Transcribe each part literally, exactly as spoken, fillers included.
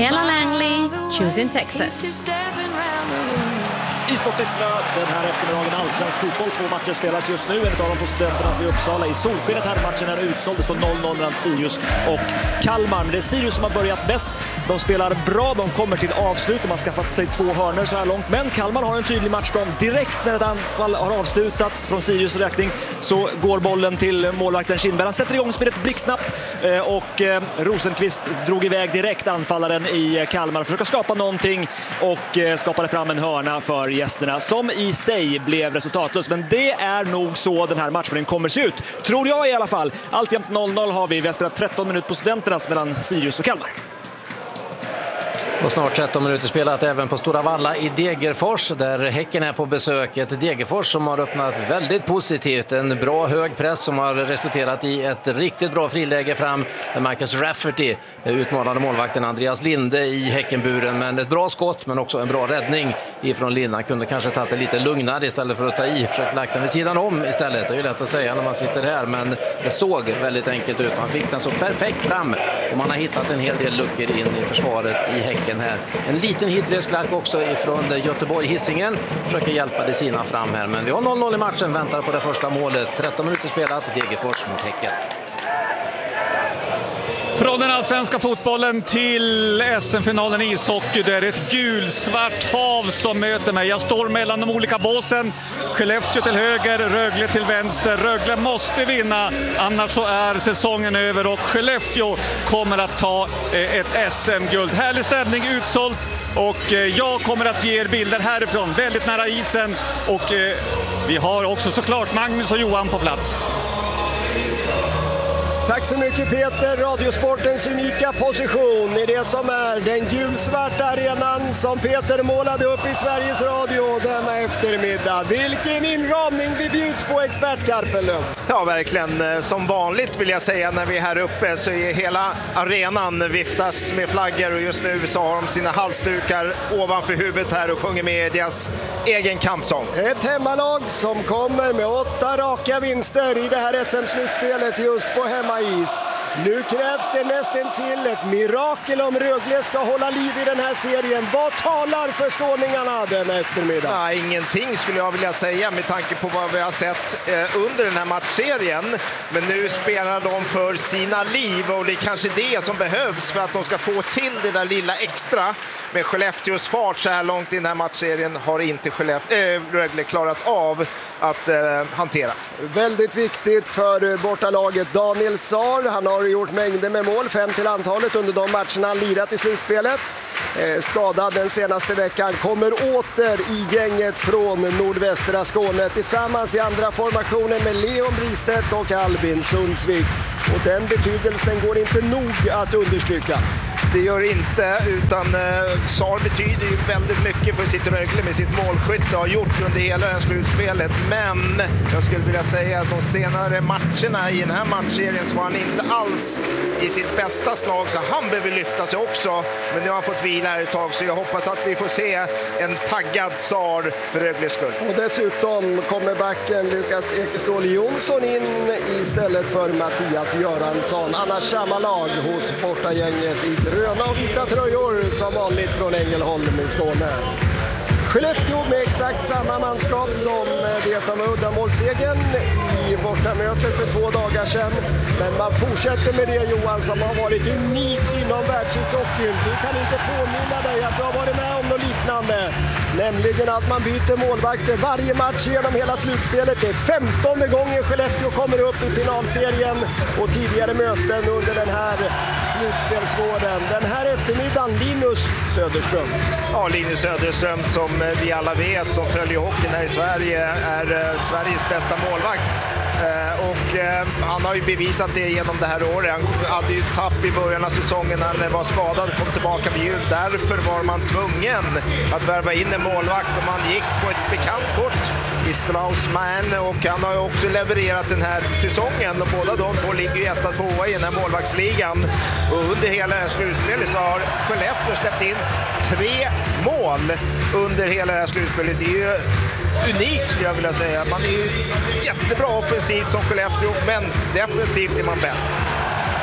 Ella Langley, Choosing Texas. I Sportextra den här eftermiddagen allsvensk fotboll. Två matcher spelas just nu. En av dem på Studenternas i Uppsala. I solskenet här matchen är utsåld. Det står noll noll mellan Sirius och Kalmar. Men det är Sirius som har börjat bäst. De spelar bra. De kommer till avslut. De har skaffat sig två hörnor så här långt. Men Kalmar har en tydlig matchplan. Direkt när ett anfall har avslutats från Sirius räkning så går bollen till målvakten Kindberg. Han sätter igång spelet blixtsnabbt. Och Rosenqvist drog iväg direkt anfallaren i Kalmar. Försöka skapa någonting och skapade fram en hörna för gästerna som i sig blev resultatlös. Men det är nog så den här matchen kommer se ut. Tror jag i alla fall. Alltjämt noll noll har vi. Vi har spelat tretton minuter på Studenternas mellan Sirius och Kalmar. Och snart tretton minuter spelat även på Stora Valla i Degerfors där Häcken är på besök. Ett Degerfors som har öppnat väldigt positivt. En bra hög press som har resulterat i ett riktigt bra friläge fram. Marcus Rafferty utmanade målvakten Andreas Linde i Häckenburen. Men ett bra skott men också en bra räddning ifrån Linde. Kunde kanske tagit det lite lugnare istället för att ta i. Försökt lagt den vid sidan om istället. Det är ju lätt att säga när man sitter här men det såg väldigt enkelt ut. Han fick den så perfekt fram och man har hittat en hel del luckor in i försvaret i Häcken. Här. En liten hitreskklack också ifrån Göteborg Hisingen. Försöker hjälpa de sina fram här. Men vi har noll noll i matchen. Väntar på det första målet. tretton minuter spelat. Degerfors mot Häcken. Från den allsvenska fotbollen till S M-finalen i ishockey. Det är ett gulsvart hav som möter mig. Jag står mellan de olika båsen. Skellefteå till höger, Rögle till vänster. Rögle måste vinna, annars så är säsongen över. Och Skellefteå kommer att ta ett S M-guld. Härlig stämning, utsålt. Och jag kommer att ge er bilder härifrån, väldigt nära isen. Och vi har också såklart Magnus och Johan på plats. Tack så mycket Peter, Radiosportens unika position i det som är den gulsvarta arenan som Peter målade upp i Sveriges Radio denna eftermiddag. Vilken inramning vi bjuds på, expert Karpelöv. Ja, verkligen. Som vanligt vill jag säga när vi är här uppe så är hela arenan viftas med flaggor och just nu så har de sina halsdukar ovanför huvudet här och sjunger med deras egen kampsång. Ett hemmalag som kommer med åtta raka vinster i det här S M-slutspelet just på hemma is. Nu krävs det nästan till ett mirakel om Rögle ska hålla liv i den här serien. Vad talar för skåningarna den eftermiddag? Ja, ingenting skulle jag vilja säga med tanke på vad vi har sett eh, under den här matchserien. Men nu spelar de för sina liv och det är kanske det som behövs för att de ska få till det där lilla extra. Med Skellefteås fart så här långt i den här matchserien har inte Skellefteå, äh, Rögle klarat av att äh, hantera. Väldigt viktigt för bortalaget Daniel Saar. Han har gjort mängder med mål, fem till antalet under de matcherna han lirat i slutspelet. Eh, skadad den senaste veckan, kommer åter i gänget från nordvästra Skåne tillsammans i andra formationen med Leon Bristedt och Albin Sundsvik. Och den betydelsen går inte nog att understryka. Det gör inte, utan eh, Saar betyder ju väldigt mycket för sitt Rögle med sitt målskytte har gjort under hela det här slutspelet. Men jag skulle vilja säga att de senare matcherna i den här matchserien så var han inte alls i sitt bästa slag, så han behöver lyfta sig också. Men nu har han fått vila här ett tag, så jag hoppas att vi får se en taggad Saar för Rögles skull. Och dessutom kommer backen Lukas Ekestål Jonsson in istället för Mattias Göransson. Annars samma lag hos bortagänget i gröna och vita tröjor som vanligt från Ängelholm i Skåne. Skellefteå med exakt samma manskap som det som var uddamålssegern i bortamötet för två dagar sedan. Men man fortsätter med det, Johan, som har varit unikt inom världsishockeyn. Du kan inte påminna dig att du har varit med om något liknande. Nämligen att man byter målvakter varje match genom hela slutspelet. Det är femtonde gången Skellefteå kommer upp i finalserien och tidigare möten under den här slutspelsvåren. Den här eftermiddagen Linus Söderström. Ja, Linus Söderström som vi alla vet som följer hockeyn här i Sverige är Sveriges bästa målvakt. Och han har ju bevisat det genom det här året. Han hade ju tapp i början av säsongen när han var skadad och kom tillbaka vid jul. Därför var man tvungen att värva in en målvakt och man gick på ett bekant kort i Straussman, och han har ju också levererat den här säsongen och båda de två ligger ju etta tvåa i den här målvaktsligan. Och under hela det här slutspelet så har Skellefteå släppt in tre mål under hela det här slutspelet. Det är ju unikt skulle jag vilja säga. Man är ju jättebra offensivt som Skellefteå, men defensivt är man bäst.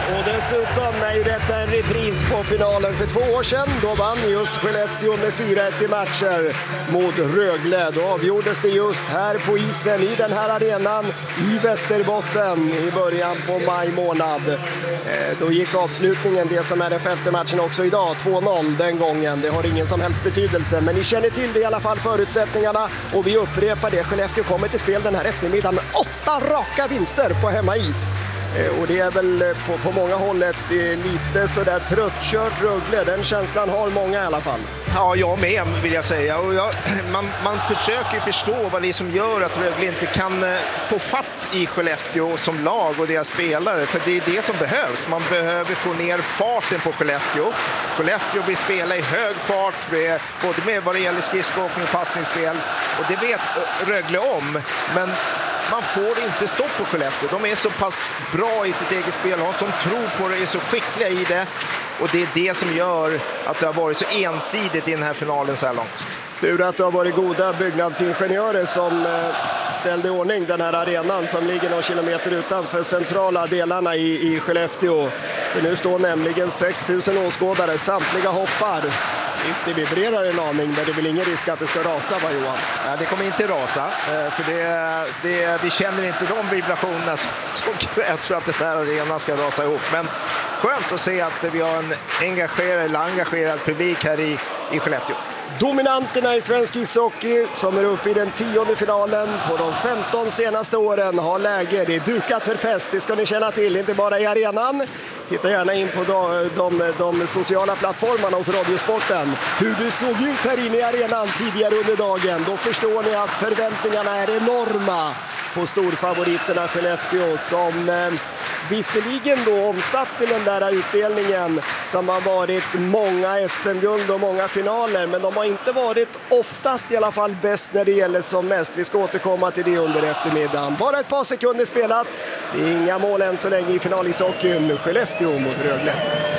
Och dessutom är ju detta en repris på finalen för två år sedan. Då vann just Skellefteå med fyra ett i matcher mot Rögle. Då avgjordes det just här på isen i den här arenan i Västerbotten i början på maj månad. Eh, då gick avslutningen, det som är den femte matchen också idag, två noll den gången. Det har ingen som helst betydelse, men ni känner till det i alla fall, förutsättningarna. Och vi upprepar det, Skellefteå kommer till spel den här eftermiddagen med åtta raka vinster på hemmais. Och det är väl på, på många håll ett lite sådär tröttkört Rögle. Den känslan har många i alla fall. Ja, jag med vill jag säga. Och jag, man, man försöker förstå vad det är som gör att Rögle inte kan få fatt i Skellefteå som lag och deras spelare. För det är det som behövs. Man behöver få ner farten på Skellefteå. Skellefteå vill spela i hög fart, med, både med vad det gäller skridskoåkning och passningsspel. Och det vet Rögle om. Men man får inte stopp på Skellefteå. De är så pass bra i sitt eget spel. De som tror på det är så skickliga i det. Och det är det som gör att det har varit så ensidigt i den här finalen så här långt. Tur att det har varit goda byggnadsingenjörer som ställde i ordning den här arenan som ligger några kilometer utanför centrala delarna i, i Skellefteå. För nu står nämligen sex tusen åskådare, samtliga hoppar. Visst, det vibrerar en aning, men det är väl ingen risk att det ska rasa, va Johan? Ja, det kommer inte rasa, för det, det, vi känner inte de vibrationerna som, som krävs för att den här arenan ska rasa ihop. Men skönt att se att vi har en engagerad, eller engagerad publik här i, i Skellefteå. Dominanterna i svensk ishockey som är uppe i den tionde finalen på de femton senaste åren har läge. Det är dukat för fest, det ska ni känna till, inte bara i arenan. Titta gärna in på de, de, de sociala plattformarna hos Radiosporten. Hur det såg ut här inne i arenan tidigare under dagen. Då förstår ni att förväntningarna är enorma på storfavoriterna Skellefteå som eh, visserligen då omsatt i den där utdelningen som har varit många S M-guld och många finaler, men de har inte varit oftast i alla fall bäst när det gäller som mest. Vi ska återkomma till det under eftermiddagen. Bara ett par sekunder spelat. Det är inga mål än så länge i finalishockeyn. Skellefteå mot Rögle.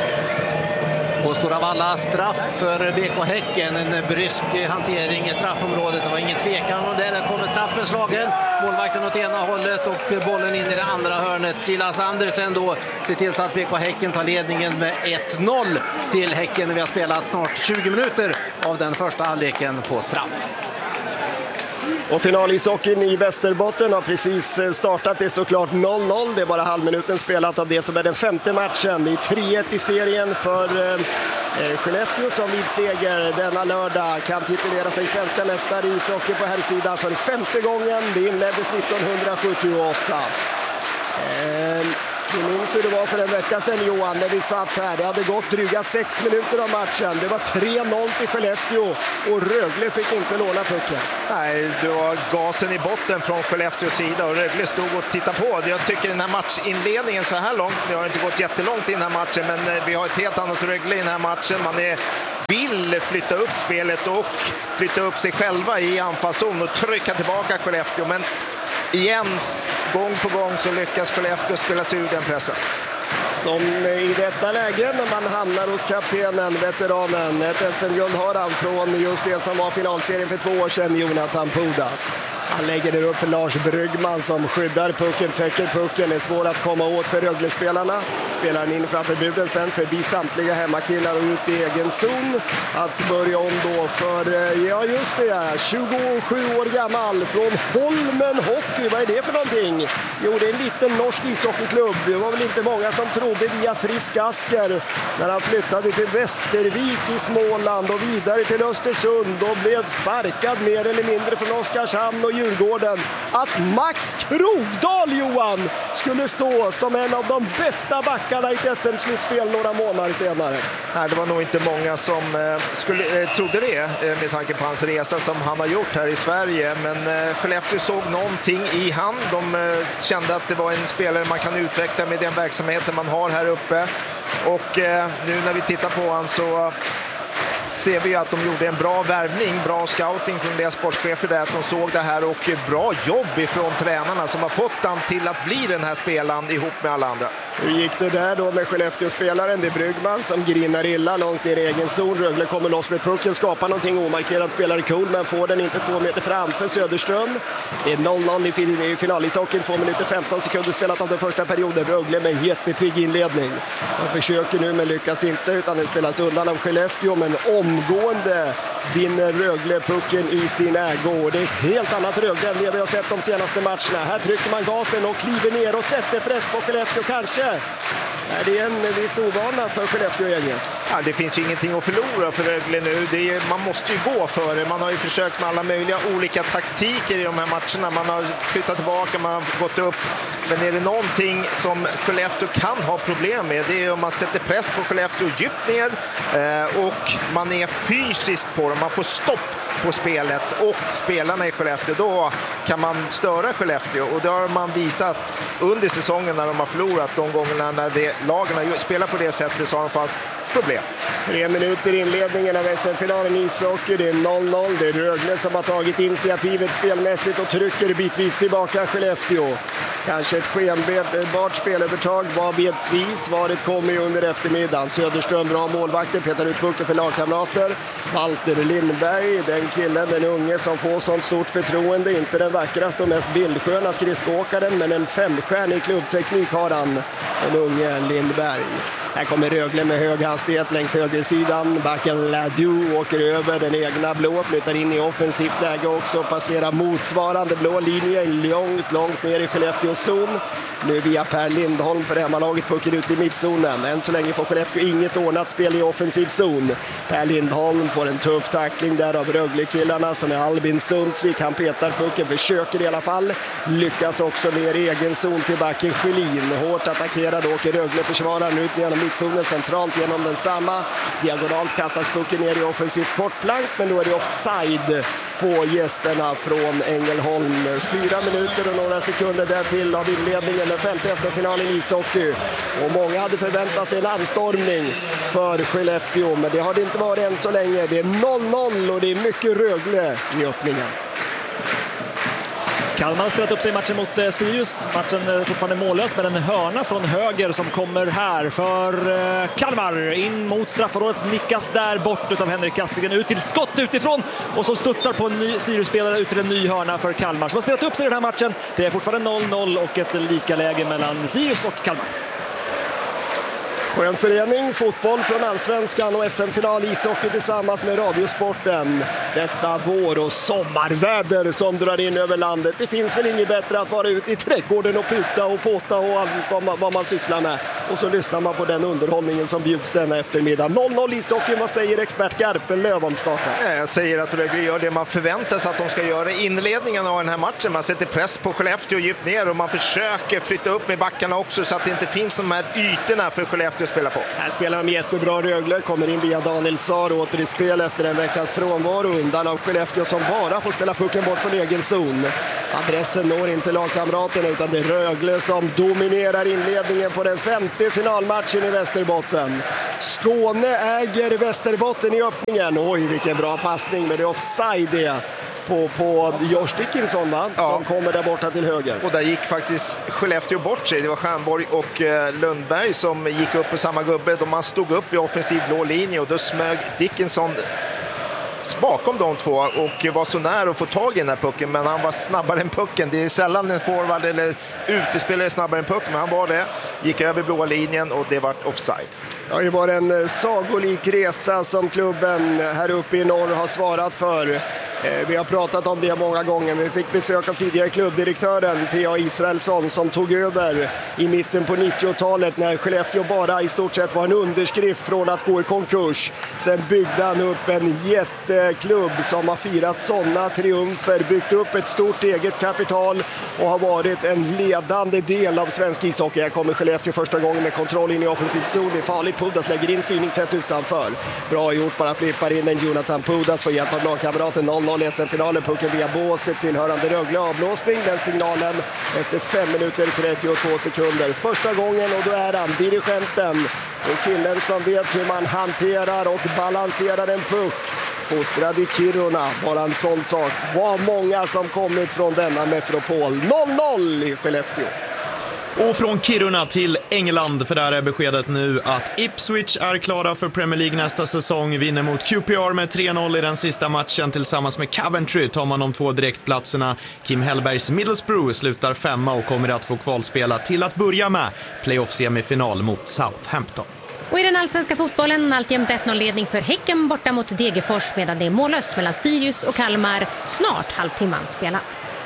På Stora Valla straff för B K Häcken, en brysk hantering i straffområdet. Det var ingen tvekan och där kommer straffen slagen. Målvakten åt ena hållet och bollen in i det andra hörnet. Silas Andersen då ser till så att B K Häcken tar ledningen med ett noll till Häcken. Vi har spelat snart tjugo minuter av den första halvleken på straff. Och finalishockeyn i Västerbotten har precis startat. Det är såklart noll noll. Det är bara halvminuten spelat av det som är den femte matchen. Det är tre ett i serien för eh, Skellefteå som vid seger denna lördag kan titulera sig svenska mästare i ishockey på här sidan för femte gången. Det inleddes nittonhundrasjuttioåtta. Eh, Vi minns hur det var för en vecka sedan, Johan, när vi satt här. Det hade gått dryga sex minuter av matchen. Det var tre noll till Skellefteå och Rögle fick inte låna pucken. Nej, det var gasen i botten från Skellefteås sida och Rögle stod och tittade på. Jag tycker den här matchinledningen så här långt, det har inte gått jättelångt i den här matchen, men vi har ett helt annat Rögle i den här matchen. Man är, vill flytta upp spelet och flytta upp sig själva i anfallszon och trycka tillbaka Skellefteå, men igen, gång på gång så lyckas Skellefteå spela sig ur den pressen. Som i detta läge när man hamnar hos kaptenen, veteranen. Ett S M-guld har han från just det som var finalserien för två år sedan, Jonathan Pudas. Han lägger det upp för Lars Bryggman som skyddar pucken, täcker pucken. Det är svårt att komma åt för Rögle-spelarna. Spelar in framför buden sen förbi samtliga hemmakillar och ut i egen zon. Att börja om då för, ja just det, tjugosju år gammal från Holmen Hockey. Vad är det för någonting? Jo, det är en liten norsk ishockeyklubb. Det var väl inte många som trodde via Frisk Asker när han flyttade till Västervik i Småland och vidare till Östersund och blev sparkad mer eller mindre från Oskarshamn och Djurgården, att Max Krogdahl, Johan, skulle stå som en av de bästa backarna i ett S M-slutspel några månader senare. Nej, det var nog inte många som eh, skulle, eh, trodde det eh, med tanke på hans resa som han har gjort här i Sverige. Men eh, Skellefteå såg någonting i han. De eh, kände att det var en spelare man kan utveckla med den verksamheten man har här uppe. Och eh, nu när vi tittar på han så ser vi att de gjorde en bra värvning, bra scouting från deras sportchefer där, att de såg det här, och bra jobb ifrån tränarna som har fått han till att bli den här spelaren ihop med alla andra. Hur gick det där då med Skellefteå-spelaren? Det är Brygman som grinnar illa långt ner i egen zon. Rögle kommer loss med pucken, skapar någonting omarkerad. Spelare cool, men får den inte två meter framför Söderström. Det är noll noll i finalisockin, två minuter femton sekunder spelat av den första perioden. Rögle med en jättepigg inledning. De försöker nu men lyckas inte, utan den spelas undan av Skellefteå, men omgående vinner Rögle pucken i sin ägo. Det är ett helt annat Rögle än det vi har sett de senaste matcherna. Här trycker man gasen och kliver ner och sätter press på Skellefteå kanske. Det är en viss ovana för Skellefteå-gänget. Ja, det finns ju ingenting att förlora för Rögle nu. Det är, man måste ju gå för det. Man har ju försökt med alla möjliga olika taktiker i de här matcherna. Man har flyttat tillbaka, man har gått upp. Men är det någonting som Skellefteå kan ha problem med, det är om man sätter press på Skellefteå djupt ner eh, och man är fysiskt på dem. Man får stopp på spelet och spelarna i Skellefteå, då kan man störa Skellefteå, och det har man visat under säsongen när de har förlorat. De gångerna när det, lagen spelar på det sättet så har de fått problem. Tre minuter inledningen av S M-finalen i ishockey. Det är noll noll. Det är Rögle som har tagit initiativet spelmässigt och trycker bitvis tillbaka Skellefteå. Kanske ett skenbart spelövertag. Vad vet vi? Svaret kommer ju under eftermiddagen. Söderström, bra målvakter, petar ut pucken för lagkamrater. Walter Lindberg, den killen, den unge som får sånt stort förtroende. Inte den vackraste och mest bildsköna skridskoåkaren, men en femstjärnig klubbteknik har han, den unge Lindberg. Här kommer Rögle med hög hastighet längs högersidan. Backen Ladu åker över den egna blå, flyttar in i offensivt läge också, passerar motsvarande blå linje långt, långt ner i Skellefteås zon. Nu via Per Lindholm för hemmalaget, pucken ut i mittzonen. Än så länge får Skellefteå inget ordnat spel i offensiv zon. Per Lindholm får en tuff tackling där av Rögle-killarna som är Albin Sundsvik. Han petar pucken, försöker i alla fall. Lyckas också ner i egen zon till backen Sjölin. Hårt attackerad åker Rögle-försvararen ut genom mittzonen, centralt genom den samma. Diagonalt kastas pucken ner i offensivt kortplank, men då är det offside på gästerna från Ängelholm. Fyra minuter och några sekunder där till av inledningen, den femte S M-finalen i ishockey. Och många hade förväntat sig en anstormning för Skellefteå, men det har det inte varit än så länge. Det är noll noll och det är mycket Rögle i öppningen. Kalmar har spelat upp sig i matchen mot eh, Sirius. Matchen är fortfarande mållös med en hörna från höger som kommer här för eh, Kalmar. In mot straffområdet, nickas där bort av Henrik Kastegren, ut till skott utifrån och så studsar på en ny Sirius-spelare ut till en ny hörna för Kalmar som har spelat upp sig i den här matchen. Det är fortfarande noll noll och ett lika läge mellan Sirius och Kalmar. Skön förening, fotboll från Allsvenskan och S M-final ishockey tillsammans med Radiosporten. Detta vår- och sommarväder som drar in över landet. Det finns väl inget bättre att vara ute i trädgården och puta och påta och allt vad man, vad man sysslar med. Och så lyssnar man på den underhållningen som bjuds denna eftermiddag. noll noll ishockey, vad säger expert Garpenlöv om starten? Jag säger att Rögle gör det man förväntar sig att de ska göra i inledningen av den här matchen. Man sätter press på Skellefteå djupt ner och man försöker flytta upp med backarna också så att det inte finns de här ytorna för Skellefteå att spela på. Här spelar de jättebra. Rögle kommer in via Daniel Saar åter i spel efter en veckas frånvaro undan av Skellefteå som bara får spela pucken bort från egen zon. Adressen når inte lagkamraterna utan det är Rögle som dominerar inledningen på den femte finalmatchen i Västerbotten. Skåne äger Västerbotten i öppningen. Oj, vilken bra passning, men det är offside det. På, på Josh Dickinson, va? Ja. Som kommer där borta till höger. Och där gick faktiskt Skellefteå bort sig. Det var Stjernborg och eh, Lundberg som gick upp på samma gubbe. De man stod upp i offensiv blå linje och då smög Dickinson bakom de två och var så nära att få tag i den här pucken, men han var snabbare än pucken. Det är sällan en forward eller utespelare snabbare än pucken, men han var det. Gick över blåa linjen och det var offside. Det har ju varit en sagolik resa som klubben här uppe i norr har svarat för. Vi har pratat om det många gånger. Vi fick besök av tidigare klubbdirektören P A Israelsson som tog över i mitten på nittiotalet när Skellefteå bara i stort sett var en underskrift från att gå i konkurs. Sen byggde han upp en jätteklubb som har firat sådana triumfer, byggt upp ett stort eget kapital och har varit en ledande del av svensk ishockey. Här kommer Skellefteå första gången med kontroll in i offensiv zon. Det är farligt. Pudas lägger in styrning tätt utanför. Bra gjort, bara flippar in en Jonathan Pudas för hjälp av lagkamraten. noll noll S M-finalen, pucken via båset tillhörande Rögle, avblåsning. Den signalen efter fem minuter trettiotvå sekunder. Första gången och då är han dirigenten och killen som vet hur man hanterar och balanserar en puck. Fostrad i Kiruna, bara en sån sak. Vad många som kommit från denna metropol. noll noll i Skellefteå. Och från Kiruna till England, för där är beskedet nu att Ipswich är klara för Premier League nästa säsong. Vinner mot Q P R med tre noll i den sista matchen. Tillsammans med Coventry tar man de två direktplatserna. Kim Hellbergs Middlesbrough slutar femma och kommer att få kvalspela till att börja med playoff-semifinal mot Southampton. Och i den allsvenska fotbollen alltjämt ett noll-ledning för Häcken borta mot Degerfors, medan det är mållöst mellan Sirius och Kalmar. Snart halvtimman spelat.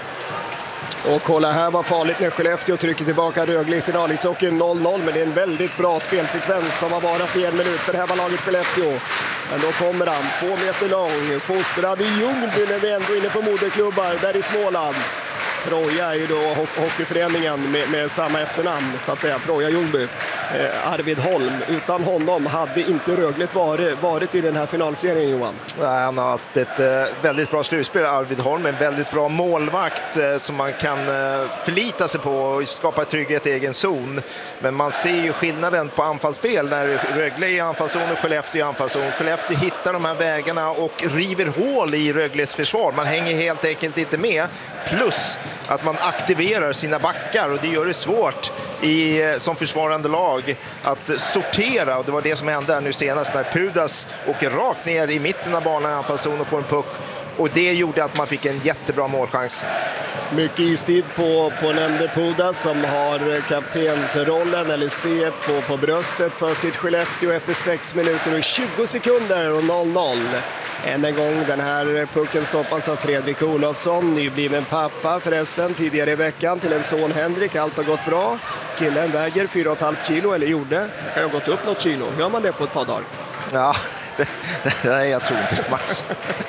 Och kolla här var farligt när Skellefteå trycker tillbaka Rögle i finalishockeyn noll noll, men det är en väldigt bra spelsekvens som har varit i en minut för det här var laget Skellefteå. Men då kommer han, två meter lång, fostrad i Ljungby när vi ändå är inne på moderklubbar där i Småland. Troja är ju då ho- hockeyföreningen med, med samma efternamn så att säga, Troja Ljungby. Eh, Arvid Holm, utan honom hade inte Röglet varit, varit i den här finalserien, Johan. Nej, han har haft ett eh, väldigt bra slutspel, Arvid Holm, en väldigt bra målvakt eh, som man kan eh, förlita sig på och skapa trygghet i egen zon. Men man ser ju skillnaden på anfallsspel när Rögle är i anfallszon och Skellefteå i anfallszon. Skellefteå hittar de här vägarna och river hål i Rögles försvar. Man hänger helt enkelt inte med, plus att man aktiverar sina backar och det gör det svårt i, som försvarande lag att sortera, och det var det som hände nu senast när Pudas åker rakt ner i mitten av banan i anfallszon och får en puck, och det gjorde att man fick en jättebra målchans. Mycket istid på, på nämnde Pudas som har kaptensrollen eller C på, på bröstet för sitt Skellefteå efter sex minuter och tjugo sekunder och noll noll. Än en gång den här pucken stoppas av Fredrik Olofsson, nybliven pappa förresten tidigare i veckan till en son Henrik. Allt har gått bra. Killen väger fyra komma fem kilo, eller gjorde. Det kan ha gått upp något kilo. Gör man det på ett par dagar? Ja, det, nej, jag tror inte Max.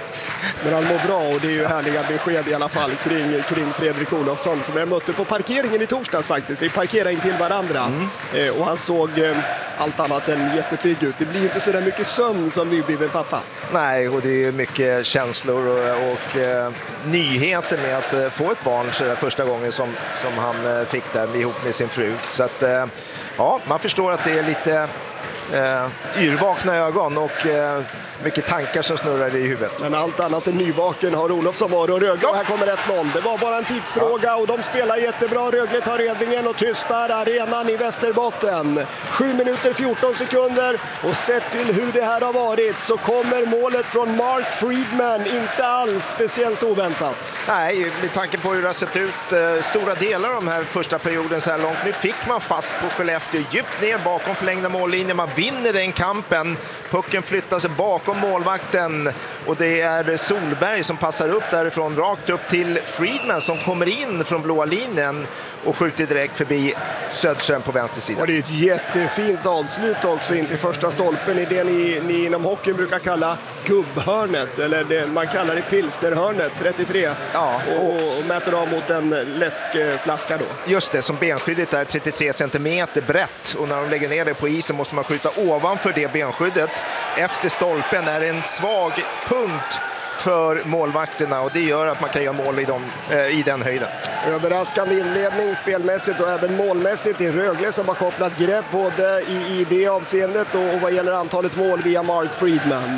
Men han mår bra och det är ju härliga besked i alla fall kring, kring Fredrik Olofsson som jag mötte på parkeringen i torsdags faktiskt. Vi parkerade in till varandra mm. eh, och han såg eh, allt annat än jättepigg ut. Det blir inte så där mycket sömn som vi blir med pappa. Nej, och det är mycket känslor och, och eh, nyheter med att eh, få ett barn så där första gången som, som han eh, fick där ihop med sin fru. Så att eh, ja, man förstår att det är lite eh, yrvakna ögon och eh, mycket tankar som snurrar i huvudet. Men allt annat än nyvaken har Olofsson varit och Rögle. Och här kommer ett noll. Det var bara en tidsfråga ja. Och de spelar jättebra. Rögle tar ledningen och tystar arenan i Västerbotten. sju minuter fjorton sekunder och sett till hur det här har varit så kommer målet från Mark Friedman inte alls speciellt oväntat. Nej, med tanke på hur det har sett ut eh, stora delar av den här första perioden så här långt. Nu fick man fast på Skellefteå djupt ner bakom förlängda mållinjen. Man vinner den kampen. Pucken flyttar sig bakom målvakten och det är Solberg som passar upp därifrån rakt upp till Friedman som kommer in från blåa linjen och skjuter direkt förbi Söderström på vänster sida. Och det är ett jättefint avslut också in till första stolpen i det ni, ni inom hockeyn brukar kalla gubbhörnet, eller det man kallar det pilsnerhörnet, trettiotre. Ja, och, och, och mäter av mot en läskflaska då. Just det, som benskyddet är trettiotre centimeter brett och när de lägger ner det på isen måste man skjuta ovanför det benskyddet. Efter stolpen är det en svag punkt för målvakterna och det gör att man kan göra mål i, dem, eh, i den höjden. Överraskande inledning spelmässigt och även målmässigt i Rögle som har kopplat grepp både i, i det avseendet och, och vad gäller antalet mål via Mark Friedman.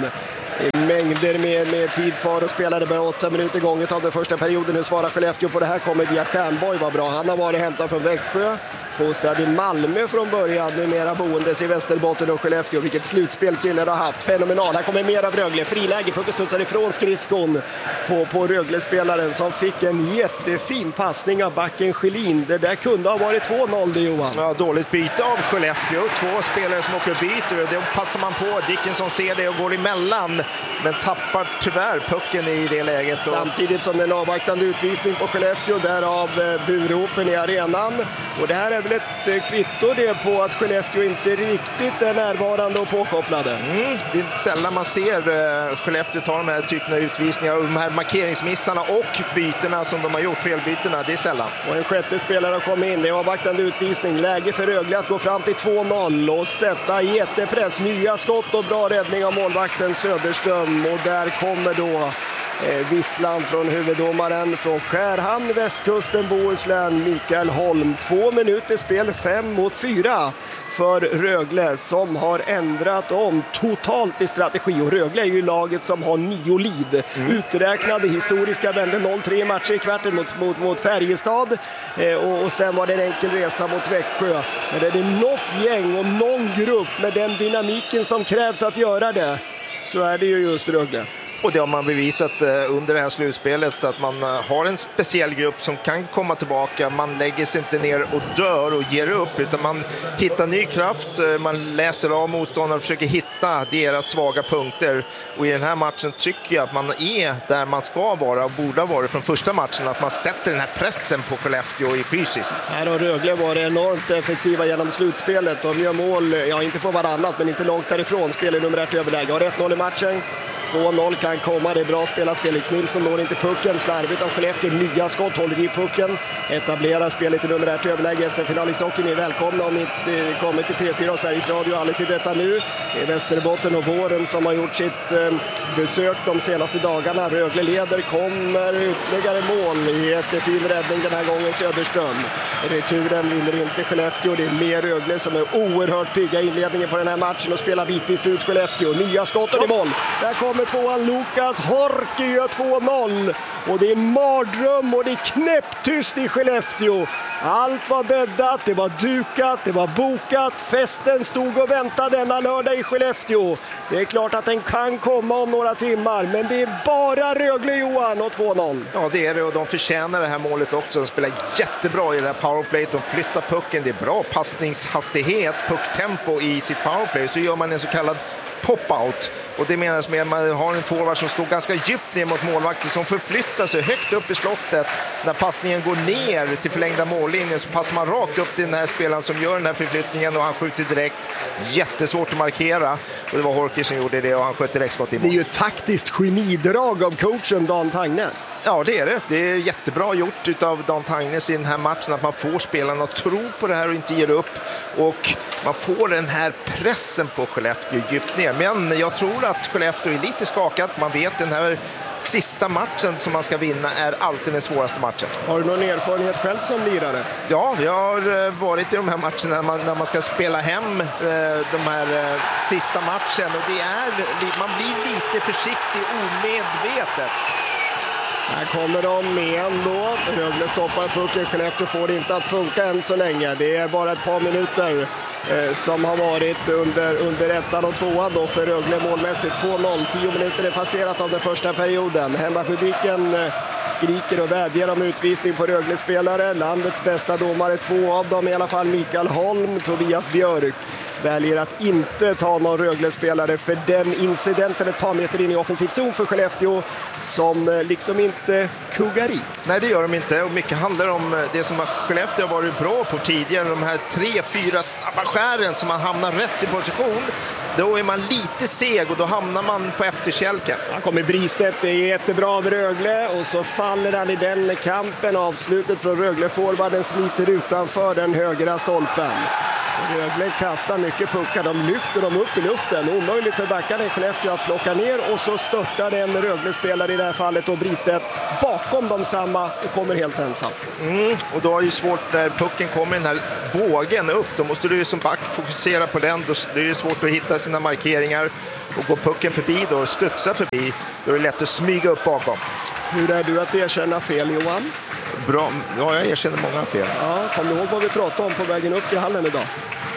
Mängder med, med tid kvar och spelade bara åtta minuter gånget av den första perioden. Nu svarar Skellefteå på det här, kommer via Stjärnborg, var bra. Han har varit hämtad från Växjö, fostrad i Malmö från början, numera boendes i Västerbotten och Skellefteå. Vilket slutspel killen har haft, fenomenal. Här kommer mer av Rögle, friläge, pucken studsar ifrån skridskon på, på Rögle-spelaren som fick en jättefin passning av backen Schelin. Det där kunde ha varit två noll det, Johan. Ja, dåligt byte av Skellefteå, två spelare som åker och byter och det passar man på. Dickinson ser det och går emellan men tappar tyvärr pucken i det läget. Samtidigt som en avvaktande utvisning på Skellefteå, därav burropen i arenan. Och det här är väl ett kvitto det på att Skellefteå inte riktigt är närvarande och påkopplade. Mm, det är sällan man ser uh, Skellefteå ta de här typerna av utvisningar och de här markeringsmissarna och byterna som de har gjort, felbyterna, det är sällan. Och en sjätte spelare har kommit in, det är avvaktande utvisning. Läge för Rögle att gå fram till två noll och sätta jättepress. Nya skott och bra räddning av målvakten Söderström. Och där kommer då eh, visslan från huvuddomaren från Skärhamn, västkusten, Bohuslän, Mikael Holm. Två minuter spel, fem mot fyra för Rögle som har ändrat om totalt i strategi. Och Rögle är ju laget som har nio liv. Mm. Uträknade historiska vände noll tre matcher i kvarten mot, mot, mot Färjestad. Eh, och, och sen var det en enkel resa mot Växjö. Men det är något gäng och någon grupp med den dynamiken som krävs att göra det, så är det ju just Rögle. Och det har man bevisat under det här slutspelet, att man har en speciell grupp som kan komma tillbaka. Man lägger sig inte ner och dör och ger upp, utan man hittar ny kraft. Man läser av motståndare och försöker hitta deras svaga punkter. Och i den här matchen tycker jag att man är där man ska vara och borde ha varit från första matchen. Att man sätter den här pressen på Skellefteå i fysiskt. Här har Rögle varit enormt effektiva genom slutspelet. De gör mål, ja inte på varannat men inte långt därifrån. Spelar numerärt överläge. Har ett noll i matchen. två noll kan komma, det är bra spelat. Felix Nilsson når inte pucken, slarvigt av Skellefteå, nya skott, håller i pucken, etablerar spelet i numerärt överläge. S M-final i socken, ni är välkomna om ni inte kommer till P fyra och Sveriges Radio alldeles i detta nu. Det är Västerbotten och Våren som har gjort sitt eh, besök de senaste dagarna. Rögle leder, kommer ytterligare mål, jättefin räddning den här gången Söderström. Returen vinner inte Skellefteå, det är mer Rögle som är oerhört pigga i inledningen på den här matchen och spelar bitvis ut Skellefteå. Nya skotten i mål, där kommer med tvåan Lukas Horki gör två noll och det är en mardröm och det är knäpptyst i Skellefteå. Allt var bäddat, det var dukat, det var bokat, festen stod och väntade denna lördag i Skellefteå. Det är klart att den kan komma om några timmar, men det är bara Rögle, Johan, och två noll. Ja, det är det, och de förtjänar det här målet också. De spelar jättebra i det här powerplay, de flyttar pucken, det är bra passningshastighet, pucktempo i sitt powerplay, så gör man en så kallad pop-out. Och det menas med att man har en forward som står ganska djupt ner mot målvakten som förflyttar sig högt upp i slottet. När passningen går ner till förlängda mållinjen så passar man rakt upp till den här spelaren som gör den här förflyttningen och han skjuter direkt. Jättesvårt att markera. Och det var Horki som gjorde det och han sköt direkt skott i mål. Det är ju ett taktiskt genidrag av coachen Dan Tangnes. Ja, det är det. Det är jättebra gjort av Dan Tangnes i den här matchen att man får spelarna att tro på det här och inte ger upp. Och man får den här pressen på Skellefteå djupt ner. Men jag tror att Skellefteå är lite skakat. Man vet den här sista matchen som man ska vinna är alltid den svåraste matchen. Har du någon erfarenhet själv som lirare? Ja, jag har varit i de här matcherna när man, när man ska spela hem eh, de här eh, sista matchen. Och det är, man blir lite försiktig omedvetet. Här kommer de med ändå. Rögle stoppar pucken. Skellefteå får det inte att funka än så länge. Det är bara ett par minuter eh, som har varit under, under ettan och tvåan då för Rögle målmässigt. två noll. Tio minuter är passerat av den första perioden. Hemmapubliken eh, skriker och vädjar om utvisning på Rögle-spelare. Landets bästa domare, två av dem i alla fall, Mikael Holm, Tobias Björk, väljer att inte ta någon Rögle-spelare för den incidenten ett par meter in i offensiv zon för Skellefteå som liksom inte kuggar i. Nej, det gör de inte, och mycket handlar om det som Skellefteå har varit bra på tidigare, de här tre, fyra snabba skären som man hamnar rätt i position. Då är man lite seg och då hamnar man på efterkälken. Han kommer Bristedt, det är jättebra av Rögle och så faller han i den kampen. Avslutet från Rögle-forwarden sliter utanför den högra stolpen. Rögle kastar mycket puckar, de lyfter dem upp i luften. Omöjligt för backarna i Skellefteå att plocka ner och så störtar en Rögle-spelare i det här fallet och Bristedt bakom dem samma och kommer helt ensam. Mm, och då är det ju svårt när pucken kommer den här bågen upp. Då måste du ju som back fokusera på den. Det är ju svårt att hitta sina markeringar och gå pucken förbi då och studsa förbi. Då är det lätt att smyga upp bakom. Hur är du att erkänna fel, Johan? Bra. Ja, jag erkänner många fel. Ja, kom du ihåg vad vi pratade om på vägen upp till hallen idag?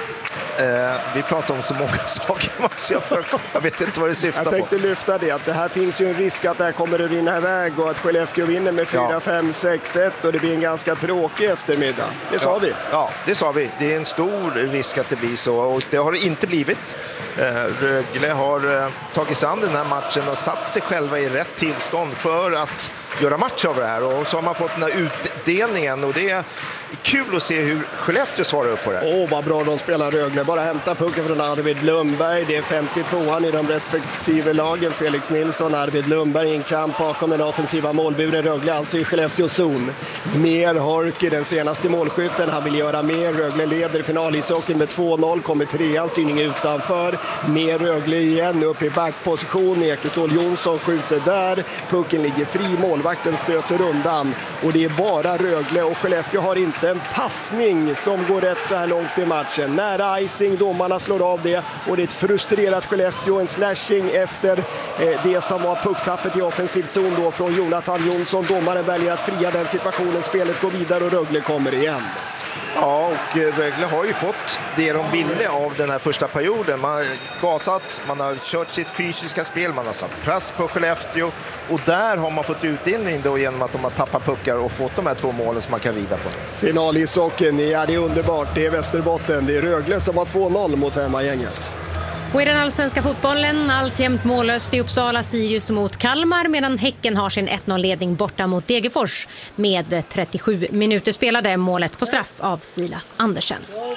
Eh, vi pratar om så många saker så jag, för, jag vet inte vad det syftar på. Jag tänkte lyfta det, att det här finns ju en risk att det här kommer att rinna iväg och att Skellefteå vinner med fyra fem sex ett och det blir en ganska tråkig eftermiddag. Det sa ja. vi. Ja, det sa vi. Det är en stor risk att det blir så och det har det inte blivit. Eh, Rögle har eh, tagit sig an den här matchen och satt sig själva i rätt tillstånd för att göra match av det här och så har man fått den här utdelningen och det kul att se hur Skellefteå svarar upp på det. Åh, vad bra de spelar Rögle. Bara hämta pucken från Arvid Lundberg. Det är femtiotvåan i de respektive lagen. Felix Nilsson, Arvid Lundberg i en kamp bakom den offensiva målburen. Rögle alltså i Skellefteå zon. Mer Horky, den senaste målskytten. Han vill göra mer. Rögle leder finalishockeyn med två noll. Kommer trean, styrning utanför. Mer Rögle igen, upp i backposition. Ekeståhl Jonsson skjuter där. Pucken ligger fri. Målvakten stöter undan. Och det är bara Rögle och Skellefteå har inte en passning som går rätt så här långt i matchen. Nära icing, domarna slår av det och det är ett frustrerat Skellefteå, en slashing efter eh, det som var pucktappet i offensiv zon då från Jonathan Jonsson. Domaren väljer att fria den situationen, spelet går vidare och Rögle kommer igen. Ja, och Rögle har ju fått det de ville av den här första perioden. Man har gasat, man har kört sitt fysiska spel, man har satt press på Skellefteå och där har man fått utdelning då genom att de har tappat puckar och fått de här två målen som man kan rida på. Finalishockeyn, ja det är underbart, det är Västerbotten, det är Rögle som har två noll mot hemmagänget. Och i den allsvenska fotbollen alltjämt mållöst i Uppsala, Sirius mot Kalmar medan Häcken har sin ett noll-ledning borta mot Degerfors med trettiosju minuter spelade, målet på straff av Silas Andersen.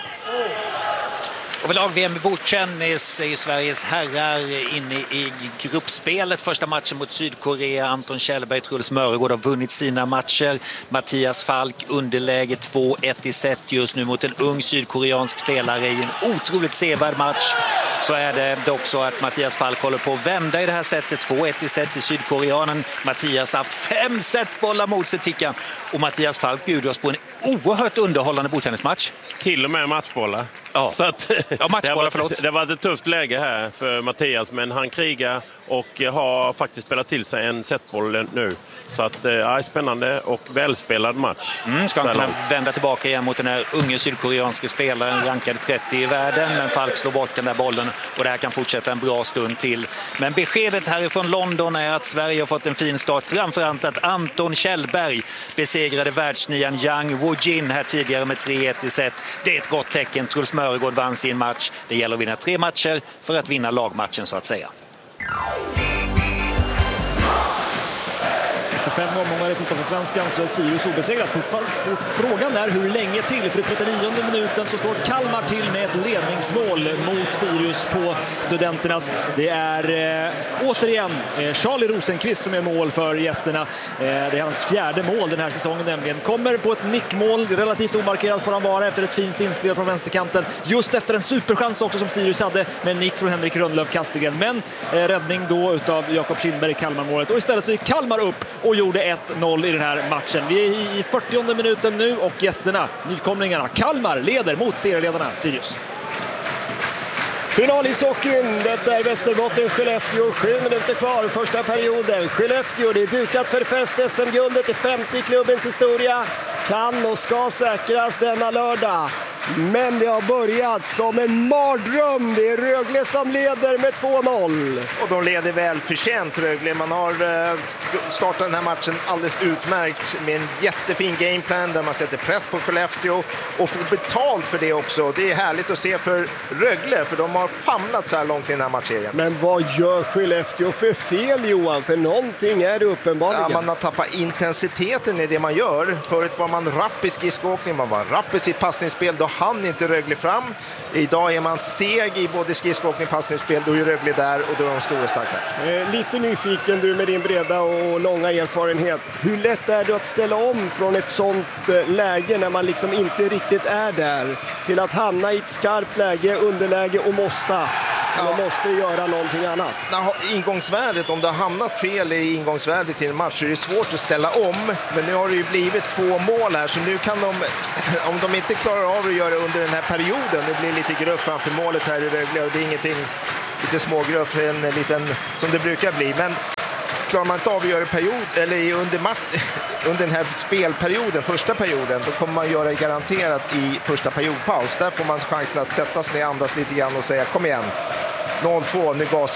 Och lag-V M i bordtennis är ju Sveriges herrar inne i gruppspelet. Första matchen mot Sydkorea. Anton Kjellberg, Truls Mörgård har vunnit sina matcher. Mattias Falk underläge två ett i set just nu mot en ung sydkoreansk spelare i en otroligt sevärd match. Så är det dock så att Mattias Falk håller på att vända i det här sättet. två ett i set till sydkoreanen. Mattias har haft fem setbollar mot sig, Tickan. Och Mattias Falk bjuder oss på en oerhört underhållande bordtennismatch. Till och med matchbollar. Ja, så att, ja matchbollar, förlåt. Det var ett tufft läge här för Mattias, men han krigar och har faktiskt spelat till sig en setboll nu. Så att, ja, spännande och välspelad match. Mm, ska han kunna vända tillbaka igen mot den här unge sydkoreanska spelaren, rankade trettio i världen, men Falk slår bort den där bollen och det här kan fortsätta en bra stund till. Men beskedet härifrån London är att Sverige har fått en fin start, framförallt att Anton Kjellberg besegrade världsnian Yang Woo-jin här tidigare med tre ett i set. Det är ett gott tecken. Truls Mörgård vann sin match. Det gäller att vinna tre matcher för att vinna lagmatchen så att säga. Fem omgångar i fotbollsvenskan så är Sirius obesegrat. Frågan är hur länge till. För i trettionionde minuten så slår Kalmar till med ett ledningsmål mot Sirius på Studenternas. Det är eh, återigen eh, Charlie Rosenqvist som är mål för gästerna. Eh, det är hans fjärde mål den här säsongen nämligen. Kommer på ett nickmål, relativt omarkerat får han vara efter ett fint inspel på vänsterkanten. Just efter en superchans också som Sirius hade med nick från Henrik Rönnlöf Kastigen. Men eh, räddning då utav Jakob Kindberg i Kalmar-målet. Och istället så gick Kalmar upp och gjorde ett noll i den här matchen. Vi är i fyrtionde minuten nu och gästerna, nykomlingarna, Kalmar leder mot serieledarna Sirius. Finalishockeyn, detta är Västerbotten, Skellefteå, sju minuter kvar, första perioden. Skellefteå, det är dukat för fest, S M-guldet i femtio klubbens historia. Kan och ska säkras denna lördag. Men det har börjat som en mardröm. Det är Rögle som leder med två noll. Och de leder väl förtjänt Rögle. Man har startat den här matchen alldeles utmärkt med en jättefin gameplan där man sätter press på Skellefteå och får betalt för det också. Det är härligt att se för Rögle för de har famlat så här långt i den här matchserien. Men vad gör Skellefteå för fel, Johan? För någonting är det uppenbarligen. Ja, man har tappat intensiteten i det man gör. Förut var man rapp i skridskoåkning, man var rapp i sitt passningsspel. Då hann inte Rögle fram. Idag är man seg i både skridskoåkning och passningsspel. Då är Rögle där och då är de stora starka. Eh, lite nyfiken du med din breda och långa erfarenhet. Hur lätt är det att ställa om från ett sånt eh, läge när man liksom inte riktigt är där till att hamna i ett skarpt läge, underläge och måste, ja. Man måste göra någonting annat? Ingångsvärdet, om du har hamnat fel i ingångsvärdet till en match så är det svårt att ställa om. Men nu har det ju blivit två mål här så nu kan de, om de inte klarar av att göra under den här perioden, det blir lite grupp framför målet här i Rögle och det är ingenting, lite smågrupp, en liten som det brukar bli. Men klarar man inte av att göra period, eller under, match, under den här spelperioden, första perioden, då kommer man göra det garanterat i första periodpaus. Där får man chansen att sätta sig ner, andas lite grann och säga kom igen, noll två, nu gasar vi.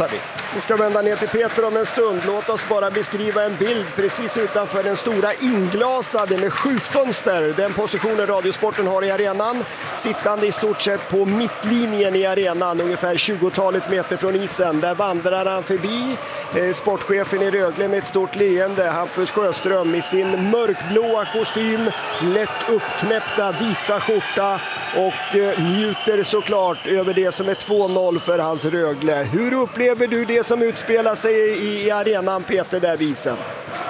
Vi ska vända ner till Peter om en stund. Låt oss bara beskriva en bild precis utanför den stora inglasade med skjutfönster. Den positionen Radiosporten har i arenan. Sittande i stort sett på mittlinjen i arenan, ungefär tjugotalet meter från isen. Där vandrar han förbi eh, sportchefen i Rögle med ett stort leende. Hampus Sjöström i sin mörkblåa kostym, lätt uppknäppta vita skjorta och eh, njuter såklart över det som är två noll för hans Rögle. Hur upplever du det som utspelar sig i, i arenan, Peter, där visen?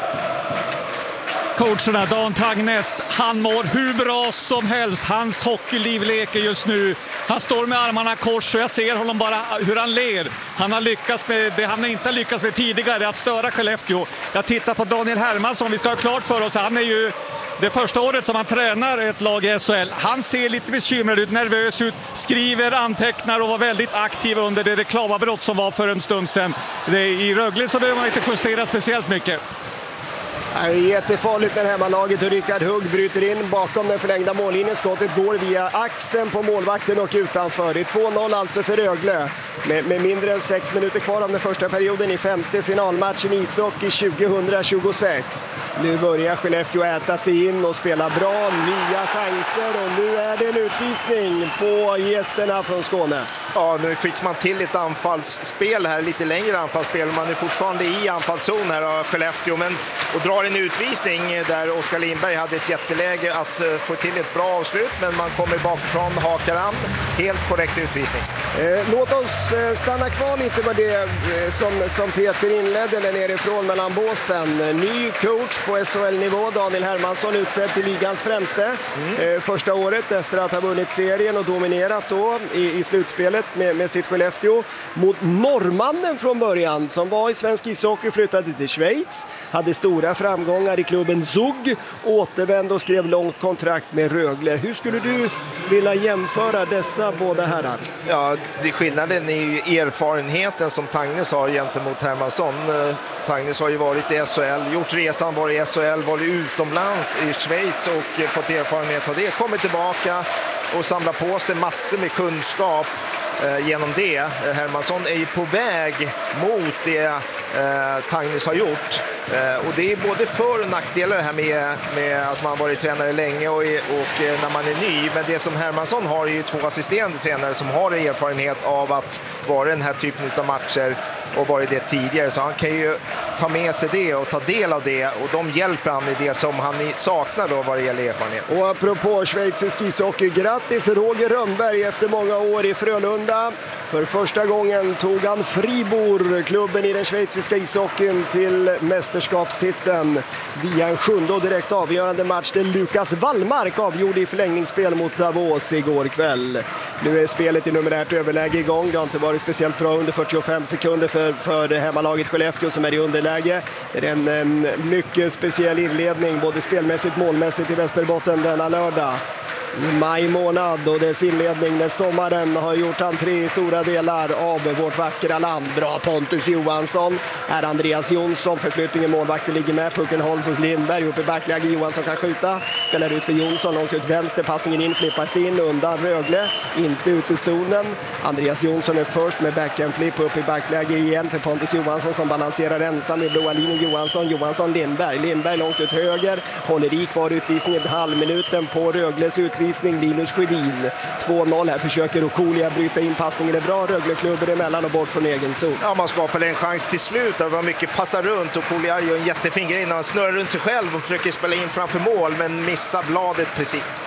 Coacherna, Dan Tagnes, han mår hur bra som helst. Hans hockeyliv leker just nu. Han står med armarna kors och jag ser honom bara hur han ler. Han har lyckats med det han inte lyckats med tidigare, att störa Skellefteå. Jag tittar på Daniel Hermansson, vi ska ha klart för oss. Han är ju det första året som han tränar ett lag i S H L. Han ser lite bekymrad ut, nervös ut, skriver, antecknar och var väldigt aktiv under det reklamavbrott som var för en stund sedan. Det är, i Rögle så behöver man inte justera speciellt mycket. Det är jättefarligt när hemmalaget och Rickard Hugg bryter in bakom den förlängda mållinjen. Skottet går via axeln på målvakten och utanför. Det är två noll alltså för Rögle. Med, med mindre än sex minuter kvar av den första perioden i femte finalmatchen i ishockey tjugohundratjugosex. Nu börjar Skellefteå äta sig in och spela bra, nya chanser och nu är det en utvisning på gästerna från Skåne. Ja, nu fick man till ett anfallsspel här, lite längre anfallsspel. Man är fortfarande i anfallszon här av Skellefteå, men och drar en utvisning där Oskar Lindberg hade ett jätteläge att uh, få till ett bra avslut, men man kommer bakifrån, hakar an. Helt korrekt utvisning. Eh, låt oss eh, stanna kvar lite på det eh, som, som Peter inledde där nerifrån mellan båsen. Ny coach på S H L-nivå, Daniel Hermansson, utsedd till ligans främste. Mm. Eh, första året efter att ha vunnit serien och dominerat då i, i slutspelet med, med sitt Skellefteå mot norrmannen från början som var i svensk ishockey, flyttade till Schweiz, hade stora framgångar i klubben Zug, återvände och skrev långt kontrakt med Rögle. Hur skulle du vilja jämföra dessa båda herrar? Ja, det skillnaden är ju erfarenheten som Tagnes har gentemot Hermansson. Tagnes har ju varit i S H L, gjort resan, varit i S H L, varit utomlands i Schweiz och fått erfarenhet av det. Kommer tillbaka och samlar på sig massor med kunskap eh, genom det. Hermansson är ju på väg mot det eh, Tagnes har gjort. Uh, och det är både för- och nackdelar här med, med att man varit tränare länge och, är, och uh, när man är ny. Men det som Hermansson har är ju två assisterande tränare som har erfarenhet av att vara den här typen av matcher och varit det tidigare. Så han kan ju ta med sig det och ta del av det och de hjälper han i det som han saknar då vad det gäller erfarenhet. Och apropå schweizisk ishockey, grattis Roger Rönnberg efter många år i Frölunda. För första gången tog han Fribourg, klubben i den schweiziska ishockeyn, till mästerskapstiteln via en sjunde och direkt avgörande match där Lukas Wallmark avgjorde i förlängningsspel mot Davos igår kväll. Nu är spelet i numerärt överläge igång. Det har inte varit speciellt bra under fyrtiofem sekunder för, för hemmalaget Skellefteå som är i underläge. Det är en, en mycket speciell inledning både spelmässigt målmässigt i Västerbotten denna lördag. I maj månad och dess inledning när sommaren har gjort entré i stora delar av vårt vackra land. Bra Pontus Johansson, är Andreas Jonsson, förflyttningen målvakten ligger med, pucken hålls hos Lindberg, upp i backläge, Johansson kan skjuta, spelar ut för Jonsson, långt ut vänster, passningen in, flippas in, undan Rögle, inte ut i zonen. Andreas Jonsson är först med backhand flip upp i backläge igen för Pontus Johansson som balanserar ensam i blåa linjen. Johansson, Johansson, Lindberg, Lindberg långt ut höger, håller i kvar utvisningen ett halvminuten på Rögles utvisning. Linus Sjödin, två noll här, försöker Okolia bryta in passningen, är bra, Rögle-klubben emellan och bort från egen zon. Ja, man skapade en chans till slut, det var mycket passar runt och Okolia gör en jättefin grej när han snurrar runt sig själv och försöker spela in framför mål men missar bladet precis.